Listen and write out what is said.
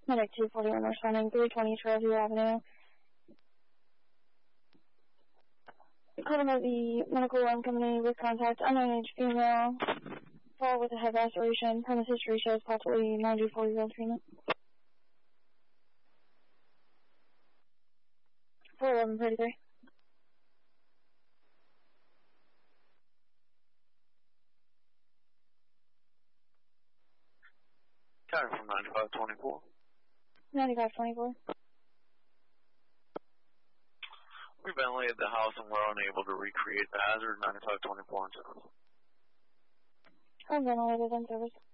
Medic 241 responding, 320 Trailview Avenue. Call about the medical alarm company with contact unknown age female. Fall with a head laceration. Premise history shows possibly 94-year-old female. 41133. Counter from 9524. 9524. We ventilated the house and were unable to recreate the hazard. 9524 in service. Unventilated in service.